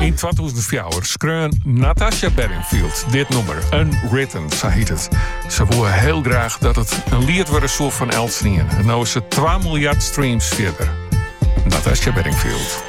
In 2004 schreun Natasha Bedingfield dit nummer. Unwritten, zo heet het. Ze wou heel graag dat het een lied werd zo van Elsnien. En nu is het 2 miljard streams verder. Natasha Bedingfield.